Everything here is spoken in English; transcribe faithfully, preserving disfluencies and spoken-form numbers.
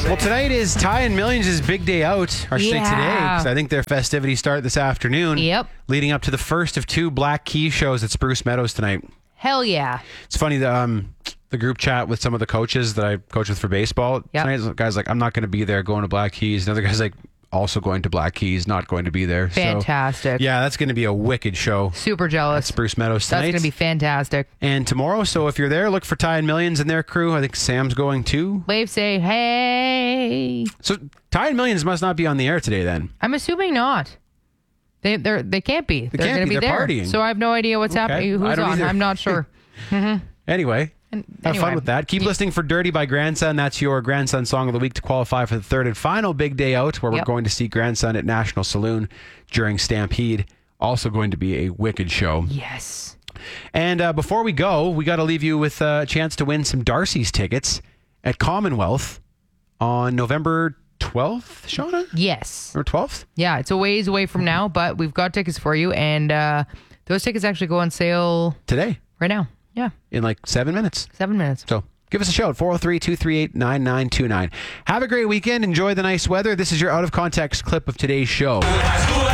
Well, tonight is Ty and Millions' big day out. Or should say Yeah. today, because I think their festivities start this afternoon. Yep. Leading up to the first of two Black Keys shows at Spruce Meadows tonight. Hell yeah. It's funny, the, um, the group chat with some of the coaches that I coach with for baseball. Yep. Tonight, the guy's like, I'm not going to be there, going to Black Keys. Another guy's like, also going to Black Keys, not going to be there. Fantastic. So, yeah, that's going to be a wicked show. Super jealous. Spruce Meadows tonight. That's going to be fantastic. And tomorrow, so if you're there, look for Ty and Millions and their crew. I think Sam's going too. Wave say, hey. So Ty and Millions must not be on the air today then. I'm assuming not. They they're, they can't be. They are can't going to be. be They're there. partying. So I have no idea what's Okay. happening. I Who's don't on? either. I'm not sure. Anyway, And have anyway. fun with that. Keep listening for Dirty by Grandson. That's your Grandson Song of the Week to qualify for the third and final big day out, where Yep. we're going to see Grandson at National Saloon during Stampede. Also going to be a wicked show. Yes. And uh, before we go, we got to leave you with a chance to win some Darcy's tickets at Commonwealth on November twelfth, Shauna? Yes. Or twelfth? Yeah, it's a ways away from now, but we've got tickets for you. And uh, those tickets actually go on sale Today, right now. Yeah, in like seven minutes. seven minutes. So give us a shout, four oh three, two three eight, nine nine two nine. Have a great weekend. Enjoy the nice weather. This is your out of context clip of today's show.